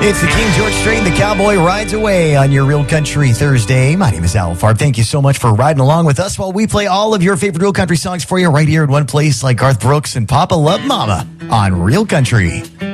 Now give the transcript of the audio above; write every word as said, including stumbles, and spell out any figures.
It's the King George Strait and the Cowboy Rides Away on your Real Country Thursday. My name is Al Farb. Thank you so much for riding along with us while we play all of your favorite Real Country songs for you right here in one place like Garth Brooks and Papa Love Mama on Real Country.